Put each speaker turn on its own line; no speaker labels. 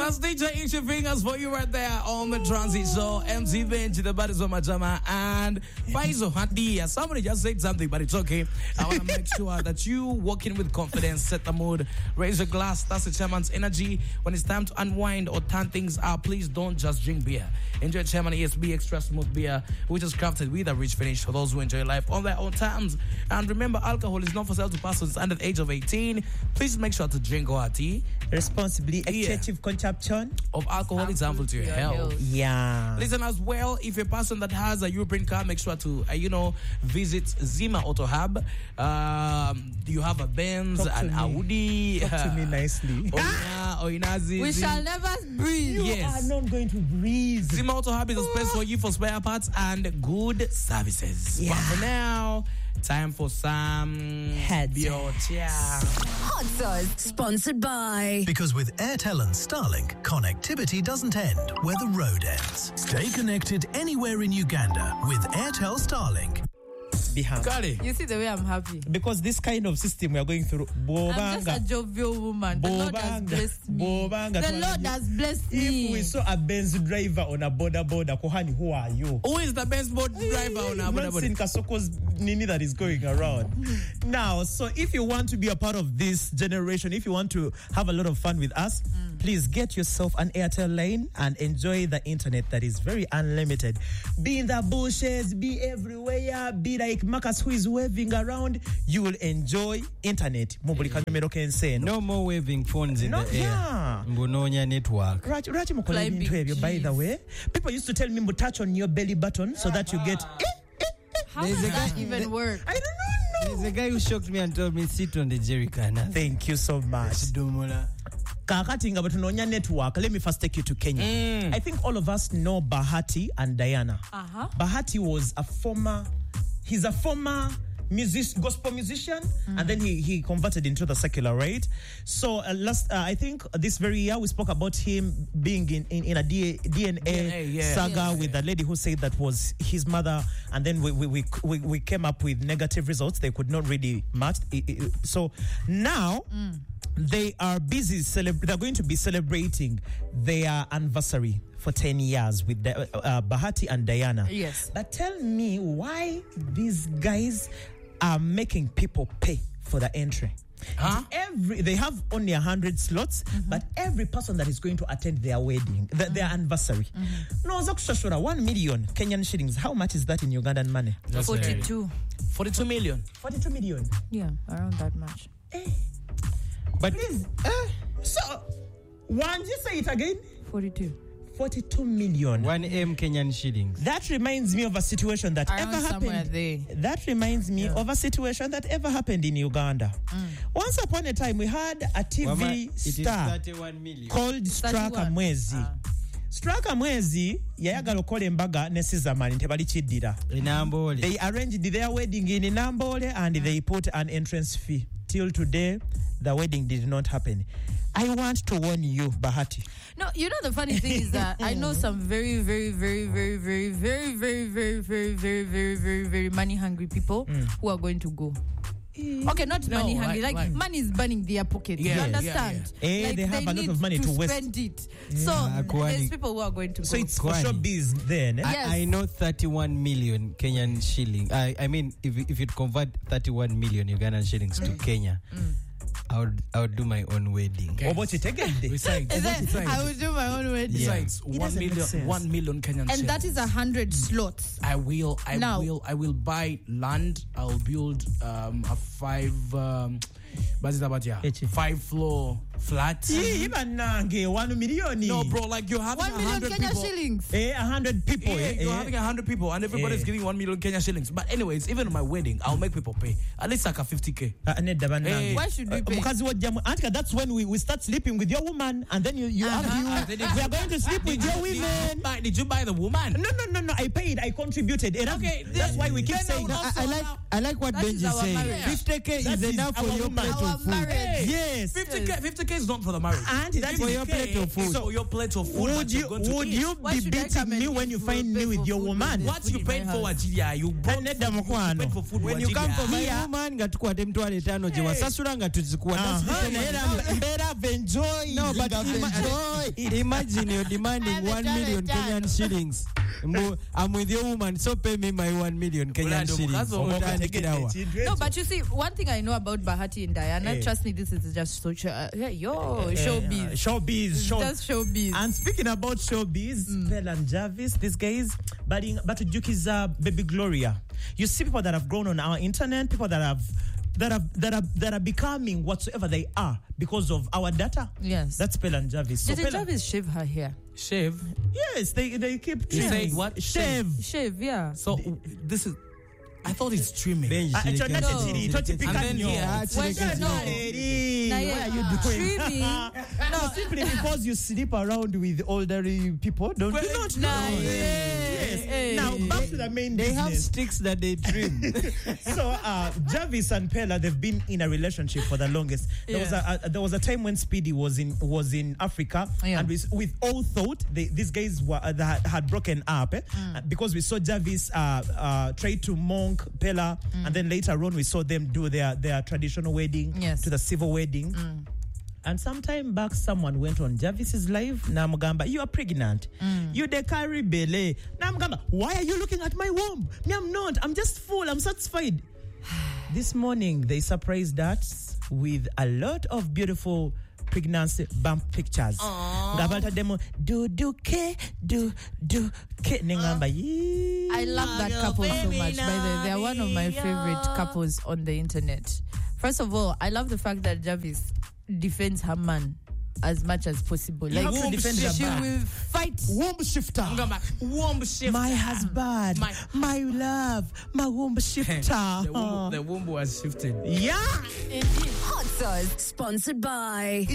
That's DJ Inch Fingers for you right there on the Transit Show. MC Benji, the bodies of Majama, and Faizo Hadia. Somebody just said something, but it's okay. I want to make sure that you walk in with confidence, set the mood, raise your glass. That's the chairman's energy. When it's time to unwind or turn things up, please don't just drink beer. Enjoy Chairman ESB Extra Smooth Beer, which is crafted with a rich finish for those who enjoy life on their own terms. And remember, alcohol is not for sale to persons under the age of 18. Please make sure to drink or tea
responsibly. Excessive consumption
of alcohol is harmful to your health.
Yeah.
Listen as well, if you're a person that has a European car, make sure to visit Zima Auto Hub. You have a Benz, an Audi.
Talk to me nicely.
We shall never breathe.
You are not going to breathe.
Zima Auto Hub is a space for you for spare parts and good services.
Yeah.
But for now, time for some
Hot Sauce, sponsored by.
Because with Airtel and Starlink, connectivity doesn't end where the road ends. Stay connected anywhere in Uganda with Airtel Starlink.
Got it.
You see the way I'm happy?
Because this kind of system we are going through.
I'm just a jovial woman. The Lord has blessed me. The Lord has blessed me.
If we saw a Benz driver on a border, Kohani, who are you?
Who is the Benz driver on a border?
Not in Kasoko's Nini that is going around. Now, so if you want to be a part of this generation, if you want to have a lot of fun with us, please get yourself an Airtel line and enjoy the internet that is very unlimited. Be in the bushes, be everywhere, be like Marcus who is waving around, you will enjoy internet. No
more waving phones in the air.
Yeah.
Mbunonya network.
By the way, people used to tell me to touch on your belly button so that you get.
How does that even work?
I don't know.
There's a guy who shocked me and told me sit on the jerry can.
Thank you so much. Network. Let me first take you to Kenya. I think all of us know Bahati and Diana. Bahati was he's a former gospel musician, and then he converted into the secular, right? So I think this very year we spoke about him being in a DNA saga with the lady who said that was his mother, and then we came up with negative results. They could not really match. So now they are busy. They're going to be celebrating their anniversary for 10 years with Bahati and Diana.
Yes.
But tell me why these guys are making people pay for the entry. They have only 100 slots, but every person that is going to attend their wedding, their anniversary, knows 1 million Kenyan shillings. How much is that in Ugandan money?
42
million.
42 million.
Yeah, around that much.
But please, so just say it again. 42 million.
1M Kenyan shillings.
That reminds me of a situation that
around
ever happened. That reminds me of a situation that ever happened in Uganda. Once upon a time, we had a TV star called Straka Mwezi. Straka Mwezi yayagala okola embaga ne Sizamani tebali kiddira. They arranged their wedding in Nambole and they put an entrance fee. Till today, the wedding did not happen. I want to warn you, Bahati.
No, you know the funny thing is that I know some very, very, very, very, very, very, very, very, very, very, very, very, very money hungry people who are going to go. Okay, not money hungry. Like money is burning their pockets. You understand?
Like they have a lot of money to
spend it. So there's people who are going to go.
So it's for showbiz then.
Yes.
I know 31 million Kenyan shilling. I mean, if you'd convert 31 million Ugandan shillings to Kenya, I would do my own wedding.
Besides,
I would do my own wedding.
Besides, 1 million Kenyan shillings.
And that is 100 slots.
I will buy land. I'll build a 5-floor flat.
$1 million.
No, bro, like you're having
1 million Kenya
people.
shillings.
100 people.
You're having 100 people, and everybody's giving 1 million Kenya shillings. But anyways, even on my wedding, I'll make people pay at least like a 50K.
Why should we pay?
That's when we start sleeping with your woman, and then you argue. We are going to sleep with your women.
Did you buy the woman?
No. I paid. I contributed.
Okay,
that's why we keep saying.
I like what Benji is saying. 50K is enough for your plate of food.
Yes.
50K certificate is not for the marriage.
And that is
for your plate of food.
So your plate of food.
Would you be beating me when you find me with your woman?
What you paid for, Wajiria? You bought food, you paid for food.
When you come for my
Here.
woman, ngatukwate mtwale tano je wasasura ngatuzikuwa. No, but imagine you're demanding 1 million Kenyan shillings. I'm with your woman, so pay me my 1 million Kenyan shillings.
No, but you see, one thing I know about Bahati and Diana, trust me, this is just social. Showbiz.
Showbiz.
Just showbiz.
And speaking about showbiz, Pella and Jarvis, these guys, but Juki's baby Gloria. You see people that have grown on our internet, people that are becoming whatsoever they are because of our data.
Yes.
That's Pella and Jarvis. So
Did Jarvis shave her hair?
Shave?
Yes, they keep
You
trimming.
said what?
Shave.
Shave, yeah.
So this is. I thought it's trimming.
No.
And then
Why are you doing? Trimming?
No, simply because you sleep around with older people, don't you not know? Yes. Now, back to the main
They
business.
have sticks that they trim.
So, Jarvis and Pella, they've been in a relationship for the longest. There was a time when Speedy was in Africa, and with all thought these guys had broken up because we saw Jarvis try to monk Pella, and then later on we saw them do their traditional wedding to the civil wedding. And sometime back, someone went on Jarvis's live. Namugamba, you are pregnant. You de carry belly. Namugamba, why are you looking at my womb? Me, I'm not. I'm just full. I'm satisfied. This morning, they surprised us with a lot of beautiful pregnancy bump pictures. Gabata demo do ke. Nengamba.
I love that couple so much. By the way, they are one of my favorite couples on the internet. First of all, I love the fact that Jarvis defends her man as much as possible.
Like
she will fight.
Womb shifter.
Womb shifter.
My husband. My love. My womb shifter.
The womb was shifted.
Yeah.
Hot Sauce, sponsored by